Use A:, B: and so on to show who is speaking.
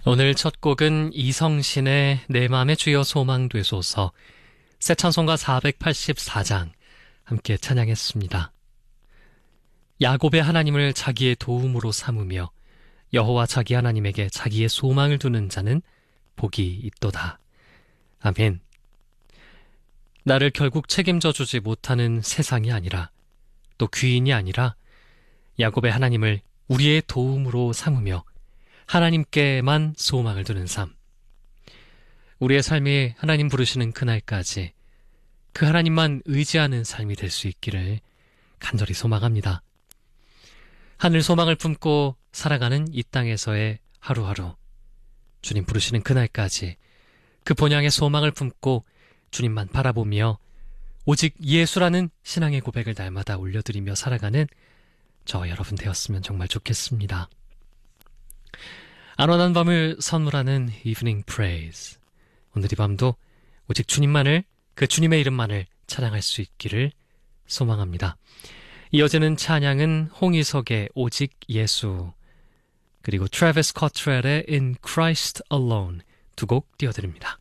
A: 오늘 첫 곡은 이성신의 내 맘의 주여 소망되소서 새 찬송가 484장 함께 찬양했습니다. 야곱의 하나님을 자기의 도움으로 삼으며 여호와 자기 하나님에게 자기의 소망을 두는 자는 복이 있도다. 아멘. 나를 결국 책임져 주지 못하는 세상이 아니라 또 귀인이 아니라 야곱의 하나님을 우리의 도움으로 삼으며 하나님께만 소망을 두는 삶. 우리의 삶이 하나님 부르시는 그날까지 그 하나님만 의지하는 삶이 될 수 있기를 간절히 소망합니다. 하늘 소망을 품고 살아가는 이 땅에서의 하루하루, 주님 부르시는 그날까지 그 본향의 소망을 품고 주님만 바라보며 오직 예수라는 신앙의 고백을 날마다 올려드리며 살아가는 저와 여러분 되었으면 정말 좋겠습니다. 안원한 밤을 선물하는 Evening Praise. 오늘 이 밤도 오직 주님만을, 그 주님의 이름만을 찬양할 수 있기를 소망합니다. 이어지는 찬양은 홍희석의 오직 예수, 그리고 트래비스 커트렐의 In Christ Alone 두 곡 띄워드립니다.